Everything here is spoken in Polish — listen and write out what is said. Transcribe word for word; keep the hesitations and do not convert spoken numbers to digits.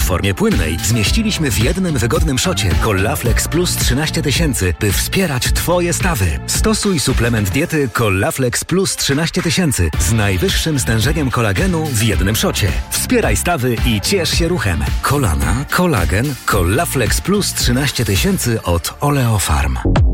formie płynnej zmieściliśmy w jednym wygodnym szocie Collaflex Plus trzynaście tysięcy, by wspierać Twoje stawy. Stosuj suplement diety Collaflex Plus trzynaście tysięcy z najwyższym stężeniem kolagenu w jednym szocie. Wspieraj stawy i ciesz się ruchem. Kolana, kolagen, Collaflex Plus trzynaście tysięcy od Oleofarm.